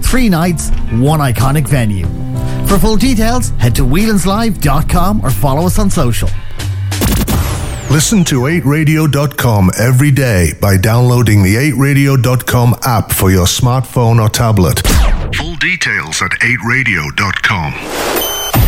3 nights, 1 iconic venue. For full details, head to wheelanslive.com or follow us on social. Listen to 8radio.com every day by downloading the 8radio.com app for your smartphone or tablet. Full details at 8radio.com.